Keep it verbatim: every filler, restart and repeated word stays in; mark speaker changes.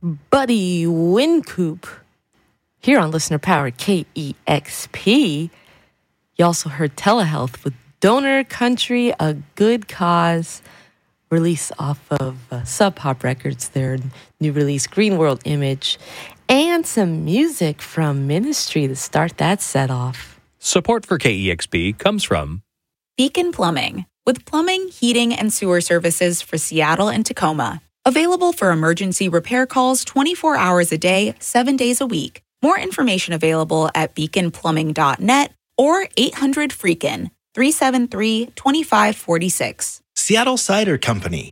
Speaker 1: Buddy Wincoop here on Listener Powered K E X P. You also heard Telehealth with Donor Country, A Good Cause, release off of uh, Sub Pop Records, their new release Green World Image, and some music from Ministry to start that set off.
Speaker 2: Support for K E X P comes from
Speaker 3: Beacon Plumbing, with plumbing, heating, and sewer services for Seattle and Tacoma. Available for emergency repair calls twenty-four hours a day, seven days a week. More information available at beacon plumbing dot net or eight hundred freakin, three seven three, two five four six.
Speaker 4: Seattle Cider Company,